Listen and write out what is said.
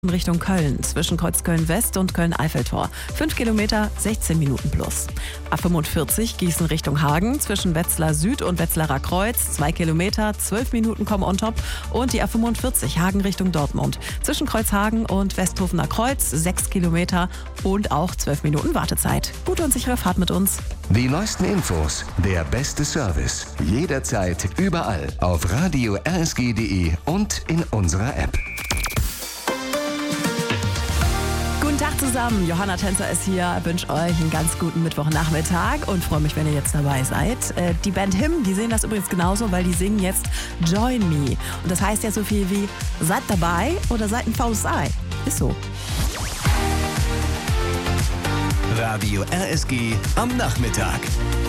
in Richtung Köln, zwischen Kreuz Köln-West und Köln-Eiffeltor. 5 Kilometer, 16 Minuten plus. A45 Gießen Richtung Hagen, zwischen Wetzlar Süd und Wetzlarer Kreuz. 2 Kilometer, 12 Minuten kommen on top. Und die A45 Hagen Richtung Dortmund, zwischen Kreuzhagen und Westhofener Kreuz. 6 Kilometer und auch 12 Minuten Wartezeit. Gute und sichere Fahrt mit uns. Die neuesten Infos, der beste Service. Jederzeit, überall auf radio rsg.de und in unserer App. Guten Tag zusammen, Johanna Tänzer ist hier, wünsche euch einen ganz guten Mittwochnachmittag und freue mich, wenn ihr jetzt dabei seid. Die Band Him, die sehen das übrigens genauso, weil die singen jetzt Join Me. Und das heißt ja so viel wie seid dabei oder seid ein faules Ei. Ist so. Radio RSG am Nachmittag.